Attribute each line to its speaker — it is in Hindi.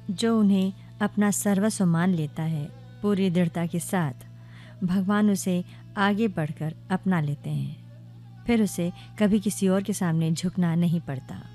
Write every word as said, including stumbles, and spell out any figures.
Speaker 1: जो उन्हें अपना सर्वस्व मान लेता है, पूरी दृढ़ता के साथ भगवान उसे आगे बढ़कर अपना लेते हैं। फिर उसे कभी किसी और के सामने झुकना नहीं पड़ता।